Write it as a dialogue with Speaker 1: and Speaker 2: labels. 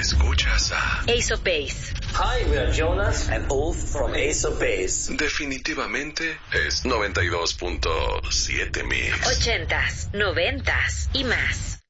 Speaker 1: Escuchas a
Speaker 2: Ace of Base.
Speaker 3: Hi, we are Jonas and Ulf from Ace of Base.
Speaker 1: Definitivamente es 92.7 mix.
Speaker 2: 80s, 90s y más.